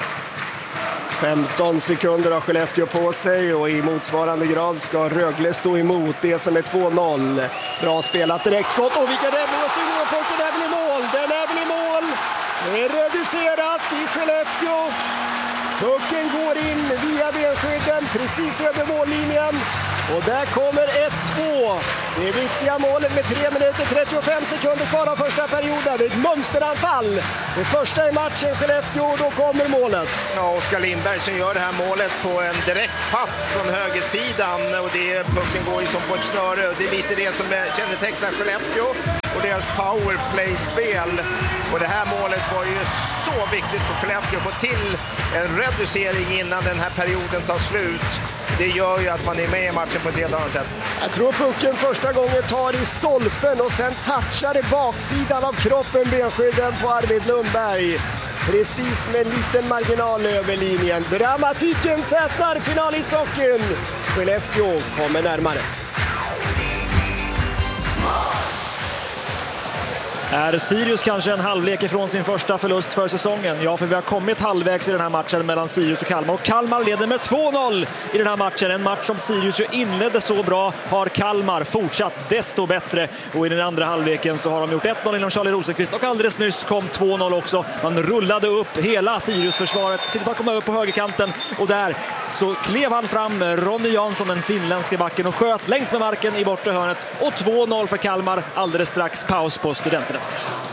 femton sekunder har Skellefteå på sig och i motsvarande grad ska Rögle stå emot det som är två noll. Bra spelat, direkt skott och vilken räddning och styrning och pucken är väl i mål, den är väl i mål. Det är reducerat i Skellefteå. Pucken går in via benskydden precis över mållinjen. Och där kommer ett två. Det är viktiga målet med tre minuter trettiofem sekunder kvar av första perioden. Det är ett mönsteranfall. Det första i matchen Skellefteå och då kommer målet. Ja, Oskar Lindberg som gör det här målet på en direkt pass från högersidan. Och det, pucken går ju som på ett snöre. Det är lite det som kännetecknar Skellefteå och deras powerplay-spel. Och det här målet var ju så viktigt för Skellefteå att få till en reducering innan den här perioden tar slut. Det gör ju att man är med i matchen matchen på ett helt annat sätt. Jag tror pucken första gången tar i stolpen och sen touchar i baksidan av kroppen benskydden på Arvid Lundberg. Precis med en liten marginal över linjen. Dramatiken tätnar, final i socken. Skellefteå kommer närmare. Är Sirius kanske en halvlek ifrån sin första förlust för säsongen? Ja, för vi har kommit halvvägs i den här matchen mellan Sirius och Kalmar. Och Kalmar leder med två noll i den här matchen. En match som Sirius ju inledde så bra har Kalmar fortsatt desto bättre. Och i den andra halvleken så har de gjort ett noll inom Charlie Rosenqvist. Och alldeles nyss kom två noll också. Man rullade upp hela Sirius-försvaret. Sitter bara komma över på högerkanten. Och där så klev han fram Ronny Jansson, den finländske backen, och sköt längs med marken i bortre hörnet. Och två noll för Kalmar. Alldeles strax paus på Studenterna.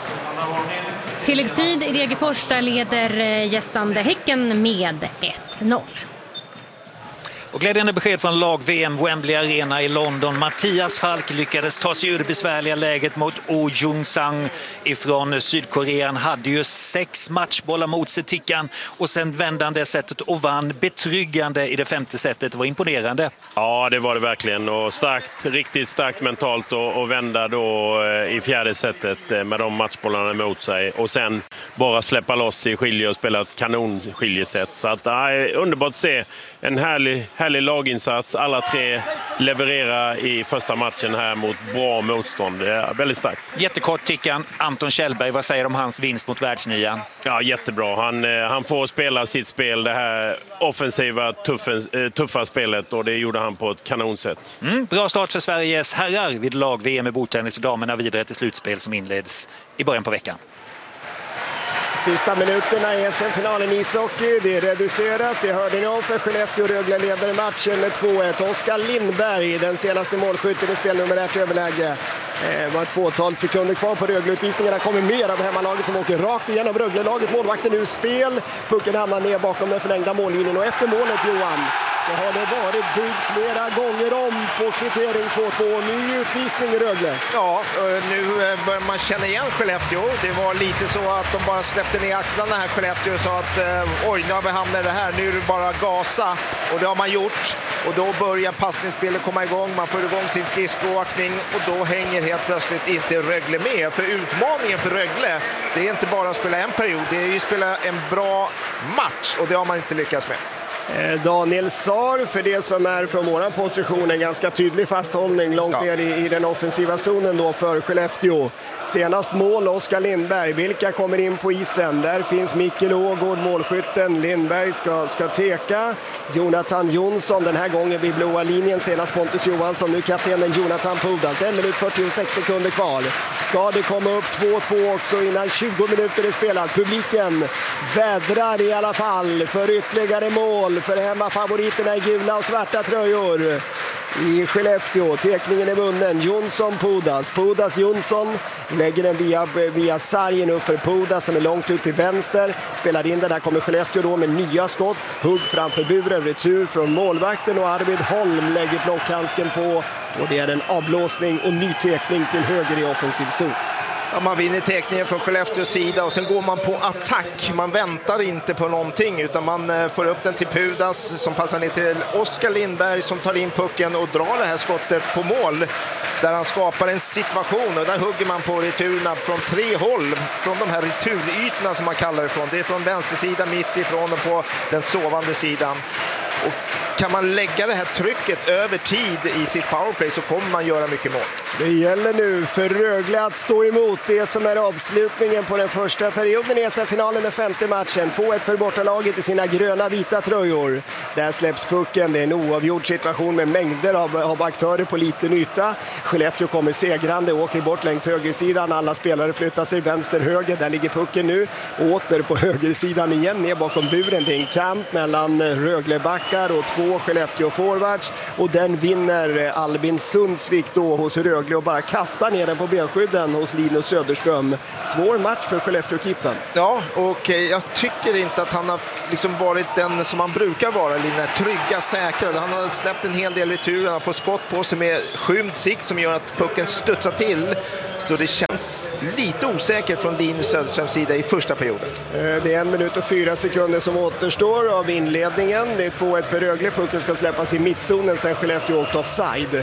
Tilläggstid i Degerfors, där leder gästande Häcken med ett noll. Och glädjande besked från lag-V M Wembley Arena i London. Mattias Falk lyckades ta sig ur det besvärliga läget mot Oh Jung-sang ifrån Sydkorea. Han hade ju sex matchbollar mot sig, tickan, och sen vände han det sättet och vann betryggande i det femte sättet. Det var imponerande. Ja, det var det verkligen. Och starkt, riktigt starkt mentalt och, och vända då i fjärde sättet med de matchbollarna mot sig. Och sen bara släppa loss i skilje och spela ett kanonskiljesätt. Så att, ja, underbart att se en härlig Härlig laginsats. Alla tre levererar i första matchen här mot bra motstånd. Det är väldigt starkt. Jättekort tickan. Anton Kjellberg, vad säger du om hans vinst mot världsnian? Ja, jättebra. Han, han får spela sitt spel, det här offensiva, tuffa, tuffa spelet, och det gjorde han på ett kanonsätt. Mm, bra start för Sveriges herrar vid lag-V M i bordtennis, och damerna vidare till slutspel som inleds i början på veckan. Sista minuterna i S M-finalen i ishockey. Det är reducerat. Det hörde ni om, för Skellefteå. Rögle leder matchen med två ett. Oskar Lindberg, den senaste målskytten i spel nummer ett överläge. Det var ett fåtal sekunder kvar på Rögle-utvisningarna. Kommer mer av hemmalaget som åker rakt igenom Rögle-laget. Målvakten nu spel. Pucken hamnar ner bakom den förlängda mållinjen. Och efter målet, Johan, så har det varit byggt flera gånger om på kvittering två två. Ny utvisning i Rögle. Ja, nu börjar man känna igen Skellefteå. Det var lite så att de bara släppte ner axlarna här, Skellefteå, och sa att oj, nu har vi hamnat i det här. Nu är det bara gasa. Och det har man gjort. Och då börjar passningsspelet komma igång. Man får igång sin skridskoåkning, och då hänger helt plötsligt inte Rögle med. För utmaningen för Rögle, det är inte bara att spela en period. Det är ju att spela en bra match, och det har man inte lyckats med. Daniel Saar, för det som är från våran position, en ganska tydlig fasthållning långt ja. ner i, i den offensiva zonen då för Skellefteå. Senast mål Oskar Lindberg. Vilka kommer in på isen? Där finns Mikkel Ågård, målskytten. Lindberg ska, ska teka. Jonathan Jonsson, den här gången vid blåa linjen. Senast Pontus Johansson, nu kaptenen Jonathan Pudas. En minut fyrtiosex sekunder kvar. Ska det komma upp två två också innan tjugo minuter är spelat? Publiken vädrar i alla fall för ytterligare mål för hemmafavoriterna i gula och svarta tröjor i Skellefteå. Tekningen är vunnen. Jonsson, Pudas. Pudas, Jonsson lägger den via, via sargen upp för Pudas som är långt ut till vänster. Spelar in den. Där kommer Skellefteå då med nya skott. Hugg framför buren. Retur från målvakten, och Arvid Holm lägger blockhandsken på. Och det är en avblåsning och ny tekning till höger i offensiv zon. Ja, man vinner tekningen från Skellefteås sida, och sen går man på attack. Man väntar inte på någonting, utan man får upp den till Pudas som passar ner till Oskar Lindberg som tar in pucken och drar det här skottet på mål, där han skapar en situation, och där hugger man på returerna från tre håll, från de här returytorna som man kallar det från. Det är från vänstersidan, mitt ifrån och på den sovande sidan. Och kan man lägga det här trycket över tid i sitt powerplay, så kommer man göra mycket mål. Det gäller nu för Rögle att stå emot det som är avslutningen på den första perioden i S M-finalen, den femte matchen. två ett för bortalaget i sina gröna vita tröjor. Där släpps pucken. Det är en oavgjord situation med mängder av, av aktörer på liten yta. Skellefteå kommer segrande, åker bort längs högersidan. Alla spelare flyttar sig vänster-höger. Där ligger pucken nu. Åter på högersidan igen, ner bakom buren. Det är en kamp mellan Röglebackar och två Skellefteå forwards, och den vinner Albin Sundsvik då hos Rögle och bara kastar ner den på benskydden hos Linus Söderström. Svår match för Skellefteå-kippen. Ja, och jag tycker inte att han har liksom varit den som han brukar vara, den trygga, säkra. Han har släppt en hel del returer, han har fått skott på sig med skymd sikt som gör att pucken studsar till. Så det känns lite osäkert från Linus Söderströms sida i första perioden. Det är en minut och fyra sekunder som återstår av inledningen. Det är två ett för Rögle. Pucken ska släppas i mittzonen sen Skellefteå åkt offside.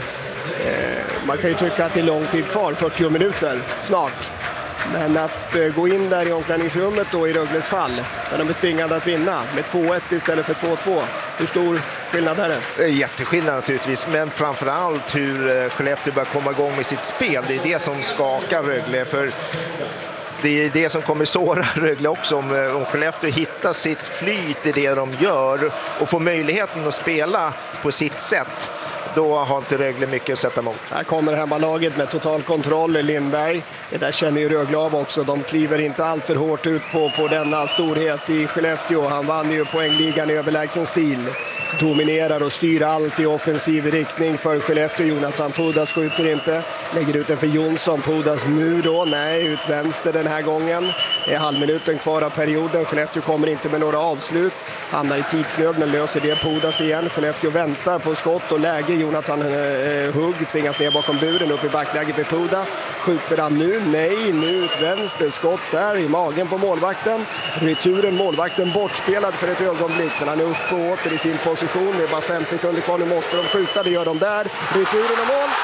Man kan ju tycka att det är lång tid kvar, fyrtio minuter snart. Men att gå in där i omklädningsrummet då i Rögles fall, där de är tvingade att vinna med två ett istället för två två. Hur stor skillnad är det? Jätteskillnad naturligtvis, men framförallt hur Skellefteå börjar komma igång med sitt spel. Det är det som skakar Rögle, för det är det som kommer såra Rögle också. Om, om Skellefteå hittar sitt flyt i det de gör och får möjligheten att spela på sitt sätt, då har inte Rögle mycket att sätta emot. Här kommer hemmalaget med total kontroll. Lindberg, det där känner ju Rögle av också. De kliver inte allt för hårt ut på, på denna storhet i Skellefteå. Han vann ju poängligan i överlägsen stil. Dominerar och styr allt i offensiv riktning för Skellefteå. Jonathan Pudas skjuter inte. Lägger ut den för Jonsson. Pudas nu då. Nej, ut vänster den här gången. Det är halvminuten kvar av perioden. Skellefteå kommer inte med några avslut. Hamnar i tidsnöd, men löser det Pudas igen. Skellefteå väntar på skott och läge. Jonathan eh, Hugg tvingas ner bakom buren. Upp i backläget för Pudas. Skjuter han nu? Nej, nu ut vänster. Skott där i magen på målvakten. Returen, målvakten bortspelad för ett ögonblick. Men han är uppe och åter i sin position. Det är bara fem sekunder kvar. Nu måste de skjuta. Det gör de där. Returen och mål.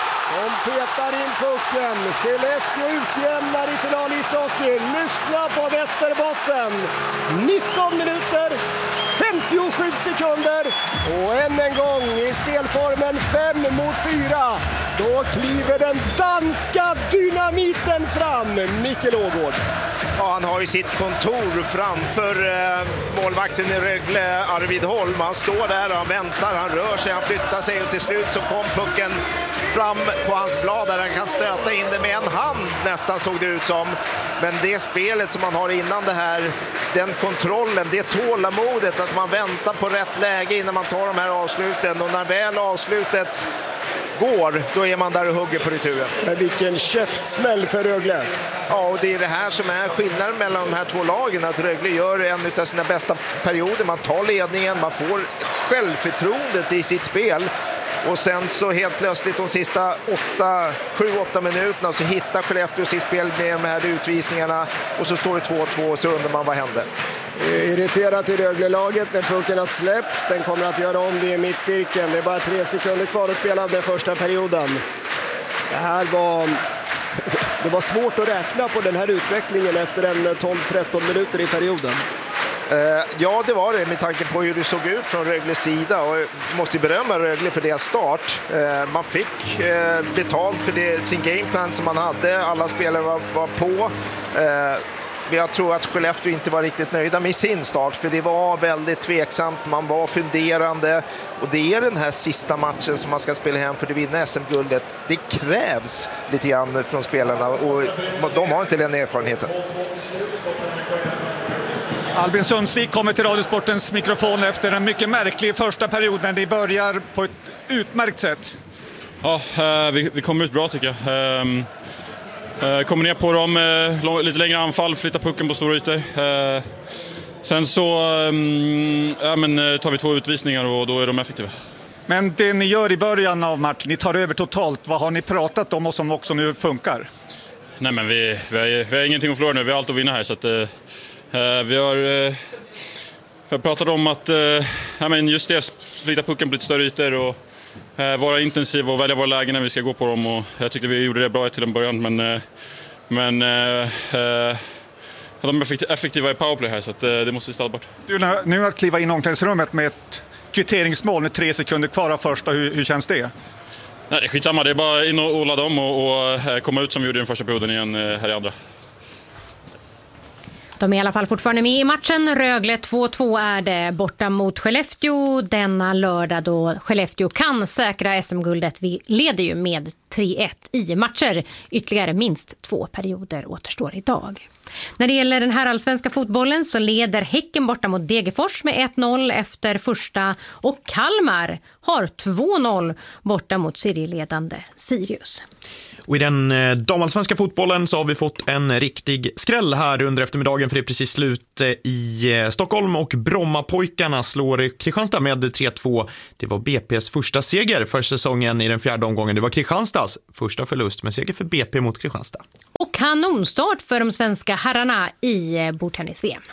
De petar in pucken. Skellefteå utjämnar i final i ishockey. Lyssna på Västerbotten. nitton minuter, femtiosju sekunder. Och än en gång i spelformen fem mot fyra. Då kliver den danska dynamiten fram. Mikael Ågård. Ja, han har ju sitt kontor framför eh, målvakten i Rögle, Arvid Holm. Han står där och han väntar, han rör sig, han flyttar sig och till slut så kom pucken fram på hans blad där han kan stöta in det med en hand nästan, såg det ut som. Men det spelet som man har innan det här, den kontrollen, det tålamodet att man väntar på rätt läge innan man tar de här avsluten, och när väl avslutet går, då är man där och hugger på returen. Men vilken käftsmäll för Rögle. Ja, och det är det här som är skillnaden mellan de här två lagen, att Rögle gör en av sina bästa perioder. Man tar ledningen, man får självförtroendet i sitt spel. Och sen så helt plötsligt de sista åtta, sju åtta minuterna så hittar Skellefteå sitt spel med de här utvisningarna. Och så står det två två och så undrar man vad händer. Irriterat i Rögle-laget när pucken har släppts. Den kommer att göra om det i mittcirkeln. Det är bara tre sekunder kvar att spela av den första perioden. Det här var... Det var svårt att räkna på den här utvecklingen efter en tolv tretton minuter i perioden. Uh, ja, det var det med tanke på hur det såg ut från Rögles sida, och jag måste berömma Rögle för deras start. Uh, man fick uh, betalt för det, sin gameplan som man hade. Alla spelare var, var på. Uh, jag tror att Skellefteå inte var riktigt nöjda med sin start, för det var väldigt tveksamt, man var funderande, och det är den här sista matchen som man ska spela hem för att vinna S M-guldet. Det krävs lite grann från spelarna, och de har inte den erfarenheten. Albin Sundsvik kommer till Radiosportens mikrofon efter en mycket märklig första period, men det börjar på ett utmärkt sätt. Ja, vi, vi kommer ut bra tycker jag. Um... Kommer ner på dem, eh, lite längre anfall, flyttar pucken på stora ytor. Eh, sen så um, ja, men, tar vi två utvisningar och då är de effektiva. Men det ni gör i början av matchen, ni tar över totalt. Vad har ni pratat om och som också nu funkar? Nej, men vi, vi, har, vi har ingenting att förlora nu, vi har allt att vinna här. Så att, eh, vi, har, eh, vi har pratat om att eh, ja, men just det, flytta pucken på lite större ytor och vara intensiv och välja våra lägen när vi ska gå på dem, och jag tycker vi gjorde det bra till en början, men, men eh, de är effektiva i powerplay här, så att, eh, det måste vi ställa bort. Du, nu att kliva in i omklädningsrummet med ett kvitteringsmål med tre sekunder kvar av första, hur, hur känns det? Nej, det är skitsamma, det är bara in och ladda om och, och komma ut som vi gjorde i den första perioden igen här i andra. De är i alla fall fortfarande med i matchen. Rögle två två är det borta mot Skellefteå denna lördag, då Skellefteå kan säkra S M-guldet. Vi leder ju med tre ett i matcher. Ytterligare minst två perioder återstår idag. När det gäller den här allsvenska fotbollen så leder Häcken borta mot Degerfors med ett noll efter första, och Kalmar har två noll borta mot serieledande Sirius. Och i den eh, damallsvenska fotbollen så har vi fått en riktig skräll här under eftermiddagen, för det är precis slut eh, i eh, Stockholm och Brommapojkarna slår Kristianstad med tre två. Det var B P:s första seger för säsongen i den fjärde omgången. Det var Kristianstads första förlust, med seger för B P mot Kristianstad. Och kanonstart för de svenska herrarna i eh, bordtennis-V M.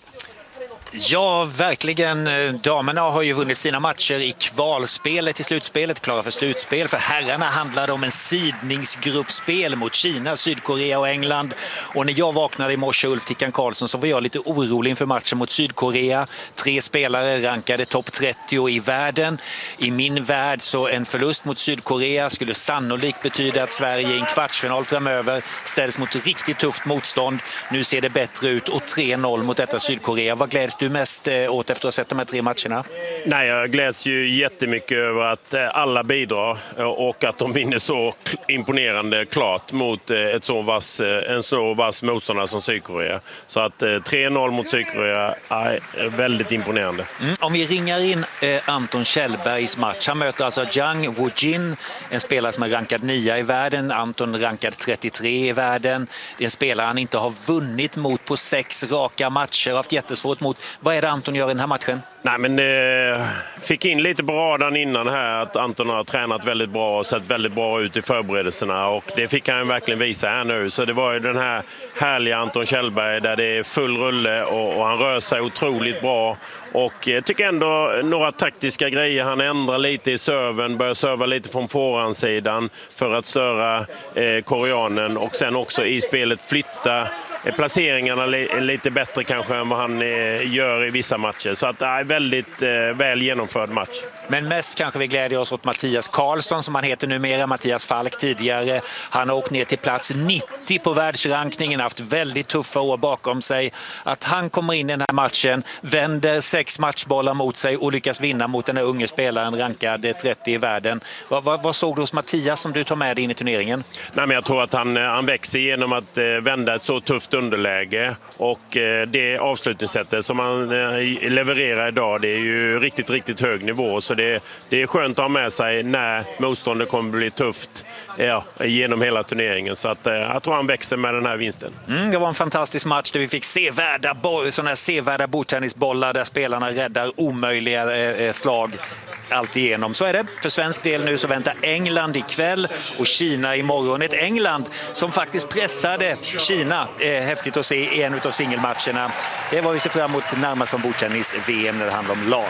Ja, verkligen. Damerna har ju vunnit sina matcher i kvalspelet i slutspelet, klara för slutspel. För herrarna handlade om en sidningsgruppspel mot Kina, Sydkorea och England. Och när jag vaknade i morse, Ulf Tickan Karlsson, så var jag lite orolig inför matchen mot Sydkorea. Tre spelare rankade topp trettio i världen. I min värld så en förlust mot Sydkorea skulle sannolikt betyda att Sverige i en kvartsfinal framöver ställs mot riktigt tufft motstånd. Nu ser det bättre ut och tre noll mot detta Sydkorea. Vad gläds du mest åt efter att ha sett de här tre matcherna? Nej, jag gläds ju jättemycket över att alla bidrar och att de vinner så imponerande klart mot ett så vass, en så vass motståndare som Sydkorea. Så att tre noll mot Sydkorea är väldigt imponerande. Mm. Om vi ringar in eh, Anton Kjellbergs match. Han möter alltså Zhang Wujin, en spelare som är rankad nia i världen. Anton rankad trettiotre i världen. Det är en spelare han inte har vunnit mot på sex raka matcher och haft jättesvårt mot. Vad är det Anton gör i den här matchen? Nej, men eh, fick in lite på radarn innan här att Anton har tränat väldigt bra och sett väldigt bra ut i förberedelserna, och det fick han verkligen visa här nu. Så det var ju den här härliga Anton Kjellberg där det är full rulle och, och han rör sig otroligt bra. Och jag tycker ändå några taktiska grejer. Han ändrar lite i serven, börjar serva lite från forehandsidan för att störa eh, koreanen, och sen också i spelet flytta placeringarna lite bättre kanske än vad han gör i vissa matcher. Så att det är väldigt väl genomförd match. Men mest kanske vi glädjer oss åt Mattias Karlsson, som han heter numera, Mattias Falk tidigare. Han har åkt ner till plats nittio på världsrankningen, haft väldigt tuffa år bakom sig. Att han kommer in i den här matchen, vänder sex matchbollar mot sig och lyckas vinna mot den här unge spelaren rankad trettio i världen. Vad, vad, vad såg du hos Mattias som du tar med dig in i turneringen? Nej, men jag tror att han, han växer genom att vända ett så tufft underläge, och det avslutningssättet som han levererar idag, det är ju riktigt, riktigt hög nivå. Så det, det är skönt att ha med sig när motståndet kommer bli tufft ja, genom hela turneringen. Så att, jag tror han växer med den här vinsten. Mm, det var en fantastisk match där vi fick sevärda, såna här sevärda bordtennisbollar där spelarna räddar omöjliga eh, slag allt igenom. Så är det. För svensk del nu så väntar England ikväll och Kina imorgon. Ett England som faktiskt pressade Kina. Eh, häftigt att se i en av singelmatcherna. Det var vi ser fram emot närmast från bordtennis-V M när det handlar om lag.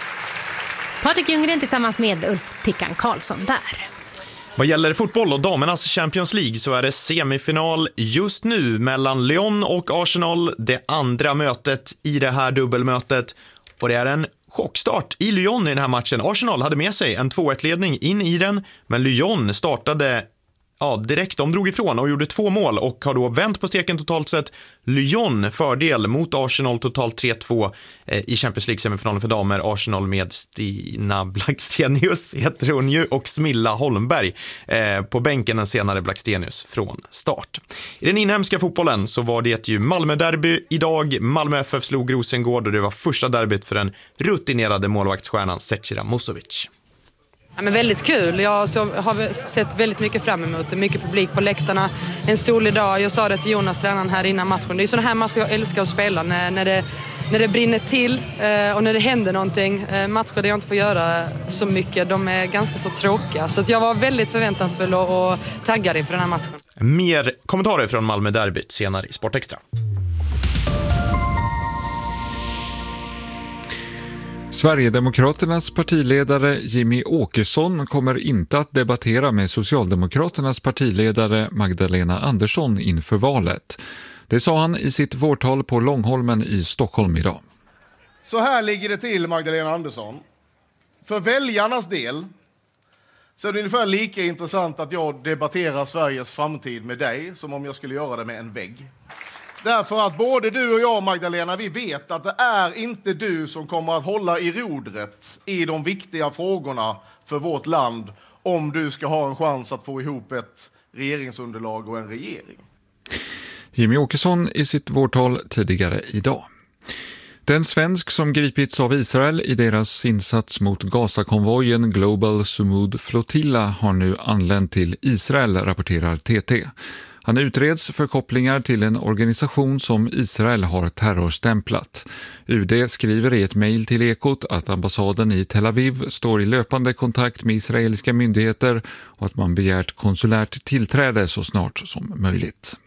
Patrik Ljunggren tillsammans med Ulf Tickan Karlsson där. Vad gäller fotboll och damernas Champions League så är det semifinal just nu mellan Lyon och Arsenal. Det andra mötet i det här dubbelmötet. Och det är en chockstart i Lyon i den här matchen. Arsenal hade med sig en två ett-ledning in i den, men Lyon startade ja, direkt. De drog ifrån och gjorde två mål och har då vänt på steken totalt sett. Lyon fördel mot Arsenal totalt tre två i Champions League-semifinalen för damer. Arsenal med Stina Blackstenius heter hon ju, och Smilla Holmberg eh, på bänken, en senare Blackstenius från start. I den inhemska fotbollen så var det ju Malmö-derby idag. Malmö F F slog Rosengård och det var första derbyt för den rutinerade målvaktsstjärnan Zecira Musovic. Ja, men väldigt kul. Jag så, har sett väldigt mycket fram emot det. Mycket publik på läktarna. En solig dag. Jag sa det till Jonas, tränaren, här innan matchen. Det är sådana här matcher jag älskar att spela. När, när, det, när det brinner till eh, och när det händer någonting. Eh, matcher där jag inte får göra så mycket. De är ganska så tråkiga. Så att jag var väldigt förväntansfull och, och taggad inför den här matchen. Mer kommentarer från Malmö-derbyt senare i Sportextra. Sverigedemokraternas partiledare Jimmy Åkesson kommer inte att debattera med Socialdemokraternas partiledare Magdalena Andersson inför valet. Det sa han i sitt vårtal på Långholmen i Stockholm idag. Så här ligger det till, Magdalena Andersson. För väljarnas del så är det ungefär lika intressant att jag debatterar Sveriges framtid med dig som om jag skulle göra det med en vägg. Därför att både du och jag, Magdalena, vi vet att det är inte du som kommer att hålla i rodret i de viktiga frågorna för vårt land om du ska ha en chans att få ihop ett regeringsunderlag och en regering. Jimmy Åkesson i sitt vårtal tidigare idag. Den svensk som gripits av Israel i deras insats mot Gaza-konvojen Global Sumud Flotilla har nu anlänt till Israel, rapporterar T T. Han utreds för kopplingar till en organisation som Israel har terrorstämplat. U D skriver i ett mejl till Ekot att ambassaden i Tel Aviv står i löpande kontakt med israeliska myndigheter och att man begärt konsulärt tillträde så snart som möjligt.